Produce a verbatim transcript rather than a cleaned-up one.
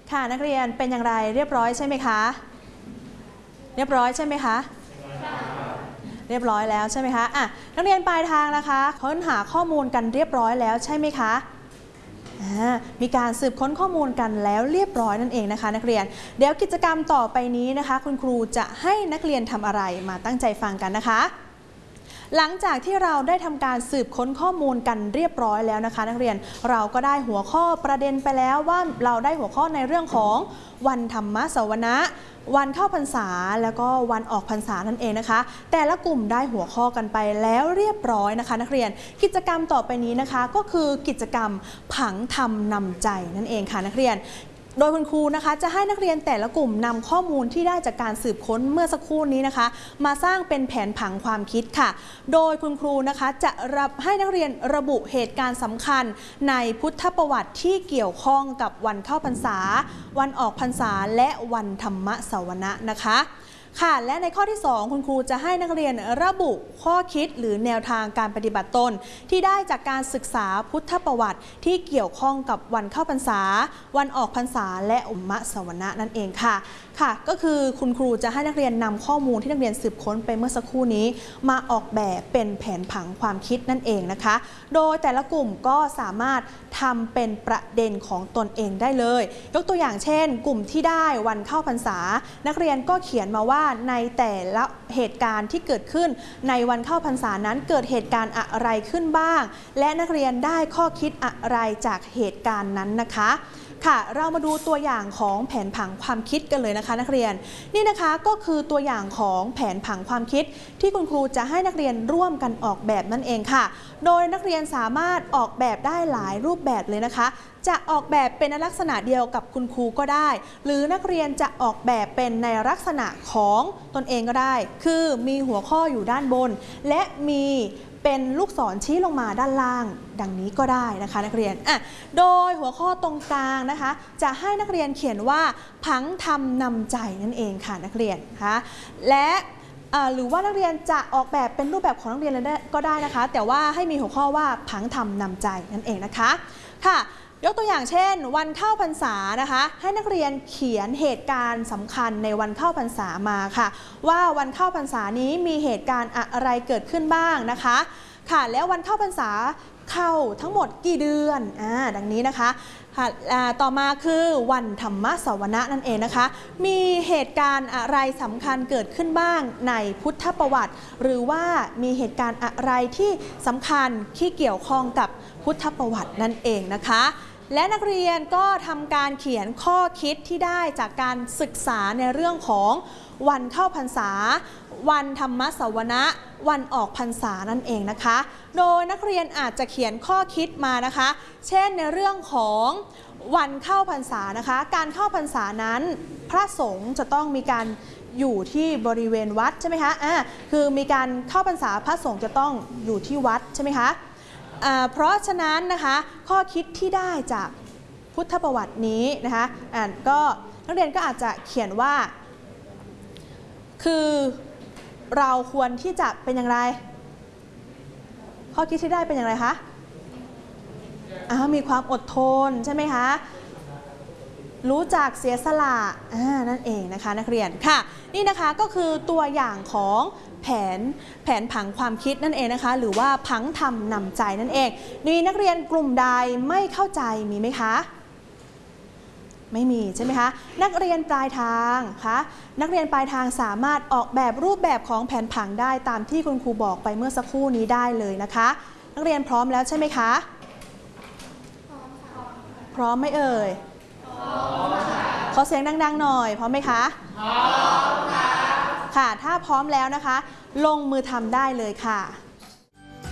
ค่ะนักเรียนเป็นอย่างไรเรียบร้อยใช่ไหมคะเรียบร้อยใช่ไหมคะเรียบร้อยแล้วใช่ไหมคะอ่ะนักเรียนปลายทางนะคะค้นหาข้อมูลกันเรียบร้อยแล้วใช่ไหมคะมีการสืบค้นข้อมูลกันแล้วเรียบร้อยนั่นเองนะคะนักเรียนเดี๋ยวกิจกรรมต่อไปนี้นะคะคุณครูจะให้นักเรียนทำอะไรมาตั้งใจฟังกันนะคะหลังจากที่เราได้ทำการสืบค้นข้อมูลกันเรียบร้อยแล้วนะคะนักเรียนเราก็ได้หัวข้อประเด็นไปแล้วว่าเราได้หัวข้อในเรื่องของวันธรรมสวนะวันเข้าพรรษาแล้วก็วันออกพรรษานั่นเองนะคะแต่ละกลุ่มได้หัวข้อกันไปแล้วเรียบร้อยนะคะนักเรียนกิจกรรมต่อไปนี้นะคะก็คือกิจกรรมผังธรรมนำใจนั่นเองค่ะนักเรียนโดยคุณครูนะคะจะให้นักเรียนแต่ละกลุ่มนำข้อมูลที่ได้จากการสืบค้นเมื่อสักครู่นี้นะคะมาสร้างเป็นแผนผังความคิดค่ะโดยคุณครูนะคะจะรับให้นักเรียนระบุเหตุการณ์สำคัญในพุทธประวัติที่เกี่ยวข้องกับวันเข้าพรรษาวันออกพรรษาและวันธรรมสวนะนะคะค่ะและในข้อที่สองคุณครูจะให้นักเรียนระบุข้อคิดหรือแนวทางการปฏิบัติตนที่ได้จากการศึกษาพุทธประวัติที่เกี่ยวข้องกับวันเข้าพรรษาวันออกพรรษาและอุมมะสวนะนั่นเองค่ะค่ะก็คือคุณครูจะให้นักเรียนนำข้อมูลที่นักเรียนสืบค้นไปเมื่อสักครู่นี้มาออกแบบเป็นแผนผังความคิดนั่นเองนะคะโดยแต่ละกลุ่มก็สามารถทำเป็นประเด็นของตนเองได้เลยยกตัวอย่างเช่นกลุ่มที่ได้วันเข้าพรรษานักเรียนก็เขียนมาว่าในแต่ละเหตุการณ์ที่เกิดขึ้นในวันเข้าพรรษานั้นเกิดเหตุการณ์อะไรขึ้นบ้างและนักเรียนได้ข้อคิดอะไรจากเหตุการณ์นั้นนะคะค่ะเรามาดูตัวอย่างของแผนผังความคิดกันเลยนะคะนักเรียนนี่นะคะก็คือตัวอย่างของแผนผังความคิดที่คุณครูจะให้นักเรียนร่วมกันออกแบบนั่นเองค่ะโดยนักเรียนสามารถออกแบบได้หลายรูปแบบเลยนะคะจะออกแบบเป็นในลักษณะเดียวกับคุณครูก็ได้หรือนักเรียนจะออกแบบเป็นในลักษณะของตนเองก็ได้คือมีหัวข้ออยู่ด้านบนและมีเป็นลูกศรชี้ลงมาด้านล่างดังนี้ก็ได้นะคะนักเรียนอ่ะโดยหัวข้อตรงกลางนะคะจะให้นักเรียนเขียนว่าผังธรรมนำใจนั่นเองค่ะนักเรียนนะคะและหรือว่านักเรียนจะออกแบบเป็นรูปแบบของนักเรียนก็ได้นะคะแต่ว่าให้มีหัวข้อว่าผังธรรมนำใจนั่นเองนะคะค่ะยกตัวอย่างเช่นวันเข้าพรรษานะคะให้นักเรียนเขียนเหตุการณ์สำคัญในวันเข้าพรรษามาค่ะว่าวันเข้าพรรษานี้มีเหตุการณ์อะไรเกิดขึ้นบ้างนะคะค่ะแล้ววันเข้าพรรษาเข้าทั้งหมดกี่เดือนอ่าดังนี้นะคะค่ะต่อมาคือวันธรรมสวนะนั่นเองนะคะมีเหตุการณ์อะไรสำคัญเกิดขึ้นบ้างในพุทธประวัติหรือว่ามีเหตุการณ์อะไรที่สำคัญที่เกี่ยวข้องกับพุทธประวัตินั่นเองนะคะและนักเรียนก็ทำการเขียนข้อคิดที่ได้จากการศึกษาในเรื่องของวันเข้าพรรษาวันธรรมสวนะวันออกพรรษานั่นเองนะคะโดยนักเรียนอาจจะเขียนข้อคิดมานะคะเช่นในเรื่องของวันเข้าพรรษานะคะการเข้าพรรษานั้นพระสงฆ์จะต้องมีการอยู่ที่บริเวณวัดใช่ไหมคะอ่าคือมีการเข้าพรรษาพระสงฆ์จะต้องอยู่ที่วัดใช่ไหมคะเพราะฉะนั้นนะคะข้อคิดที่ได้จากพุทธประวัตินี้นะคะอ่าก็นักเรียนก็อาจจะเขียนว่าคือเราควรที่จะเป็นอย่างไรข้อคิดที่ได้เป็นอย่างไรคะอ่ามีความอดทนใช่ไหมคะรู้จักเสียสละอ่านั่นเองนะคะนักเรียนค่ะนี่นะคะก็คือตัวอย่างของแผนแผนผังความคิดนั่นเองนะคะหรือว่าผังธรรมนำใจนั่นเองมีนักเรียนกลุ่มใดไม่เข้าใจมีไหมคะไม่มีใช่ไหมคะนักเรียนปลายทางคะนักเรียนปลายทางสามารถออกแบบรูปแบบของแผนผังได้ตามที่คุณครูบอกไปเมื่อสักครู่นี้ได้เลยนะคะนักเรียนพร้อมแล้วใช่ไหมคะพร้อมไหมเอ่ยขอเสียงดังๆหน่อยพร้อมไหมคะพร้อมค่ะค่ะถ้าพร้อมแล้วนะคะลงมือทำได้เลยค่ะ